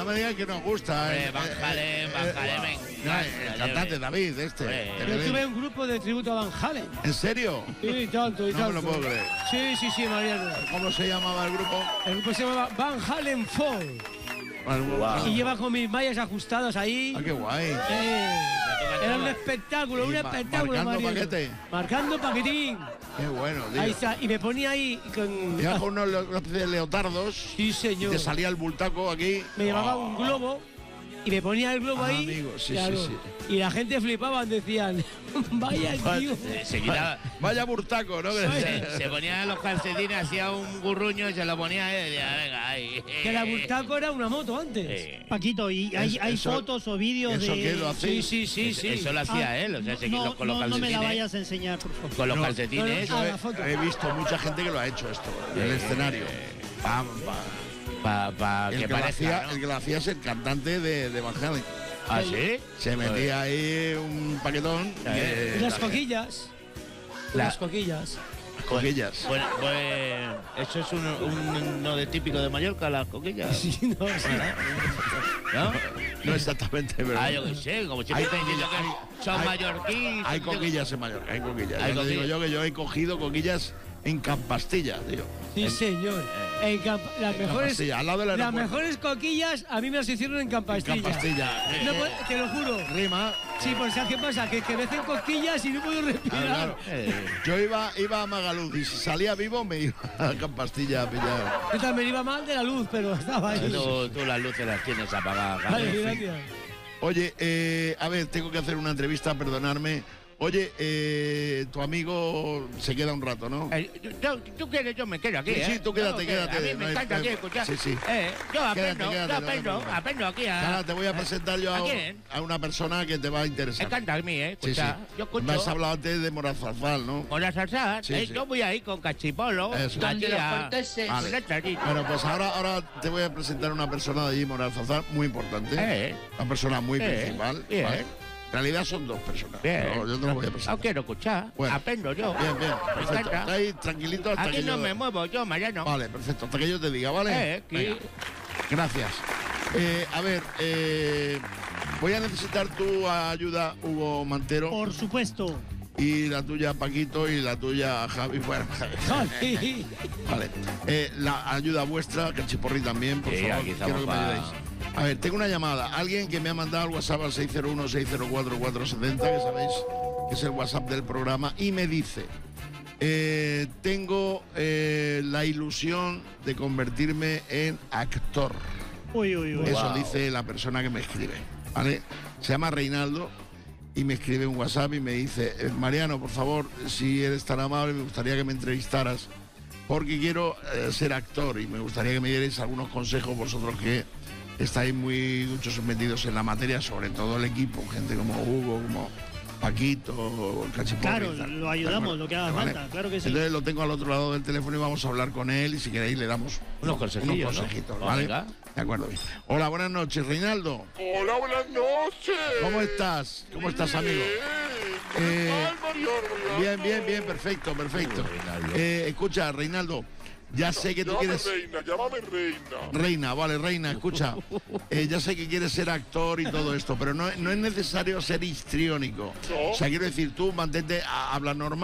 me digas que nos gusta. Van Halen, El cantante David, Yo tuve un grupo de tributo a Van Halen. ¿En serio? Sí, tanto y No tanto. me lo puedo creer. Sí, Mariano. ¿Cómo se llamaba el grupo? El grupo se llamaba Van Halen Fall. Wow. Y lleva con mis mallas ajustadas ahí. Ah, qué guay. Era un espectáculo, marcando Mariano. paquete. Marcando paquetín. Qué bueno, tío. Ahí está. Y me ponía ahí con... Iba con unos leotardos. Sí, señor. Te salía el bultaco aquí. Me llevaba un globo y me ponía el globo ahí. Amigo, sí. Y la gente flipaban, decían, vaya tío. Vaya burtaco, ¿no? Se ponía los calcetines, hacía un gurruño y se lo ponía y decía, venga, ahí. Que la Burtaco era una moto antes. Paquito, ¿y hay fotos o vídeos ¿eso de...? qué lo hacía? Sí. Eso lo hacía él, o sea, con los calcetines. No me la vayas a enseñar, por favor. Con los calcetines. la foto. He visto mucha gente que lo ha hecho esto en el escenario. Que parezca, ¿no? El que lo hacía es el cantante de Van Halen. ¿Ah, sí? Se metía ahí un paquetón. Las coquillas. Las coquillas. Coquillas. Bueno, pues eso es uno de típico de Mallorca, las coquillas. Sí, no, sí. ¿No? No exactamente, pero. Yo qué sé, como siempre están diciendo que son mallorquín. Hay coquillas en Mallorca, hay coquillas. Hay Ya te digo coquillas. yo que yo he cogido coquillas en Campastilla, tío. Sí, señor. Campastilla, al lado del las aeropuerto. mejores coquillas a mí me las hicieron en Campastilla. Campastilla. No, te lo juro. Rima. Sí, pues ¿sabes qué pasa? Que me hacen cosquillas y no puedo respirar. Claro. Yo iba a Magaluz y si salía vivo me iba a Campastilla a pillar. Yo también iba mal de la luz, pero estaba ahí. Tú las luces las tienes apagadas. Vale, gracias. Oye, a ver, tengo que hacer una entrevista, perdonarme. Oye, tu amigo se queda un rato, ¿no? Tú quieres, yo me quedo aquí, Sí, tú quédate, quédate. A mí me encanta aquí escuchar. Sí. Yo Quédate, aprendo aquí Ahora te voy a presentar yo quién? a una persona que te va a Me interesar. encanta a mí, escucha. Yo escucho. Me has hablado antes de Morazalzal, ¿no? Con la salsa, Sí. yo voy ahí con cachipolo. Eso. Donde los corteses. Vale. Bueno, pues ahora te voy a presentar a una persona de allí, Morazalzal, muy importante. Una persona muy principal. Bien. ¿vale? En realidad son dos personas. Bien. Pero yo te lo voy a presentar. No quiero escuchar. Bueno. Aprendo yo. Bien, Me perfecto. encanta. Está ahí tranquilito hasta Aquí que no yo... me muevo yo, Mariano. Vale, perfecto. Hasta que yo te diga, ¿vale? Aquí. Venga. Gracias. A ver, voy a necesitar tu ayuda, Hugo Mantero. Por supuesto. Y la tuya, Paquito, y la tuya, Javi. Bueno, Javi. vale. La ayuda vuestra, Cachiporri también, por Sí, favor. aquí estamos Quiero que me pa- ayudéis. A ver, tengo una llamada. Alguien que me ha mandado al WhatsApp al 601-604-470, que sabéis que es el WhatsApp del programa, y me dice: tengo la ilusión de convertirme en actor. Uy. Eso dice la persona que me escribe, ¿vale? Se llama Reinaldo y me escribe un WhatsApp y me dice: Mariano, por favor, si eres tan amable, me gustaría que me entrevistaras porque quiero ser actor y me gustaría que me dierais algunos consejos vosotros que estáis muy muchos metidos en la materia, sobre todo el equipo, gente como Hugo, como Paquito, Cachiporri. Claro, y tal. lo ayudamos, ¿De acuerdo? lo que haga ¿Vale? falta, claro que sí. Entonces lo tengo al otro lado del teléfono y vamos a hablar con él y si queréis le damos Unos consejillos, ¿no? consejitos, Oh, ¿vale? venga. De acuerdo. Hola, buenas noches, Reinaldo. Hola, buenas noches. ¿Cómo estás? ¿Cómo estás, amigo? ¿Qué tal, Mariano? Bien, perfecto. Escucha, Reinaldo, ya sé que tú Llámame quieres... reina, llámame reina. Reina, vale, Reina, escucha. Ya sé que quieres ser actor y todo esto, pero no es necesario ser histriónico. No. O sea, quiero decir, tú mantente, habla normal.